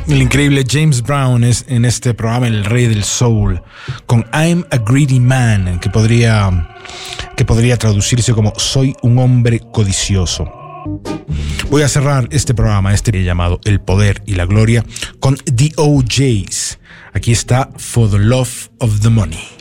El increíble James Brown es en este programa el rey del soul, con I'm a Greedy Man, que podría traducirse como Soy un hombre codicioso. Voy a cerrar este programa, llamado El Poder y la Gloria, con The OJs. Aquí está For the Love of the Money.